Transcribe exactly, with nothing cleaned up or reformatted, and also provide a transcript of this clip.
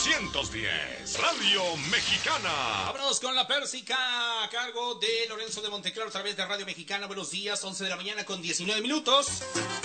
novecientos diez. Radio Mexicana. Vámonos con la Pérsica a cargo de Lorenzo de Monteclaro a través de Radio Mexicana. Buenos días, once de la mañana con diecinueve minutos.